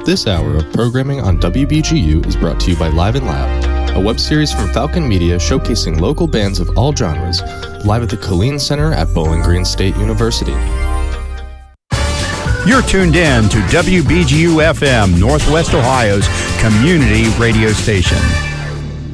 This hour of programming on WBGU is brought to you by Live and Loud, a web series from Falcon Media showcasing local bands of all genres, live at the Killeen Center at Bowling Green State University. You're tuned in to WBGU FM, Northwest Ohio's community radio station.